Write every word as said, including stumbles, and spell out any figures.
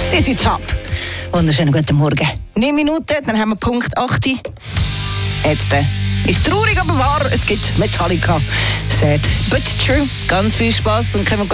Z Z Top. Wunderschönen guten Morgen. neun Minuten, dann haben wir Punkt acht. Jetzt äh, ist traurig, aber wahr. Es gibt Metallica. Sad but true. Ganz viel Spass und können wir